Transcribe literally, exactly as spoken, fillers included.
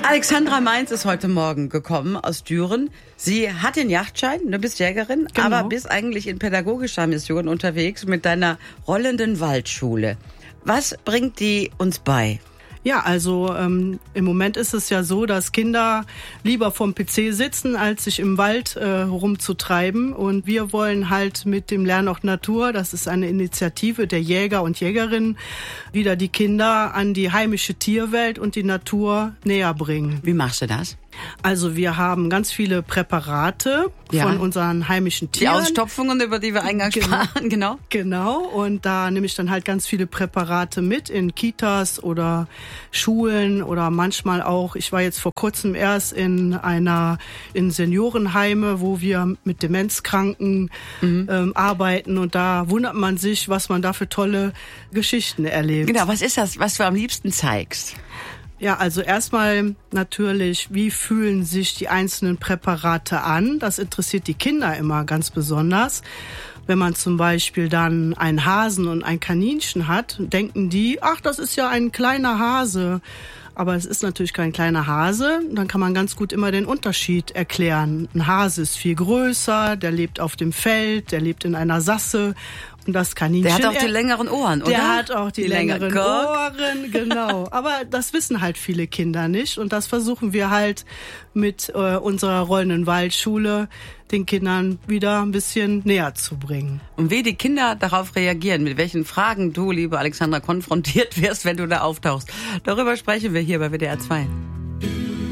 Alexandra Mainz ist heute Morgen gekommen aus Düren. Sie hat den Yachtschein, du bist Jägerin, Genau. aber bist eigentlich in pädagogischer Mission unterwegs mit deiner rollenden Waldschule. Was bringt die uns bei? Ja, also ähm, im Moment ist es ja so, dass Kinder lieber vorm P C sitzen, als sich im Wald äh, rumzutreiben. Und wir wollen halt mit dem Lernort Natur, das ist eine Initiative der Jäger und Jägerinnen, wieder die Kinder an die heimische Tierwelt und die Natur näher bringen. Wie machst du das? Also wir haben ganz viele Präparate Ja. von unseren heimischen Die Tieren. Ausstopfungen, über die wir eingangs Genau. sprachen, genau. Genau, und da nehme ich dann halt ganz viele Präparate mit in Kitas oder Schulen oder manchmal auch, ich war jetzt vor kurzem erst in einer, in Seniorenheime, wo wir mit Demenzkranken mhm. ähm, arbeiten, und da wundert man sich, was man da für tolle Geschichten erlebt. Genau, was ist das, was du am liebsten zeigst? Ja, also erstmal natürlich, wie fühlen sich die einzelnen Präparate an? Das interessiert die Kinder immer ganz besonders. Wenn man zum Beispiel dann einen Hasen und ein Kaninchen hat, denken die, ach, das ist ja ein kleiner Hase. Aber es ist natürlich kein kleiner Hase. Dann kann man ganz gut immer den Unterschied erklären. Ein Hase ist viel größer, der lebt auf dem Feld, der lebt in einer Sasse. Und das Kaninchen, Der hat auch die längeren Ohren, oder? Der hat auch die, die längeren länger- Ohren, genau. Aber das wissen halt viele Kinder nicht. Und das versuchen wir halt mit äh, unserer rollenden Waldschule den Kindern wieder ein bisschen näher zu bringen. Und wie die Kinder darauf reagieren, mit welchen Fragen du, liebe Alexandra, konfrontiert wirst, wenn du da auftauchst. Darüber sprechen wir hier bei W D R zwei.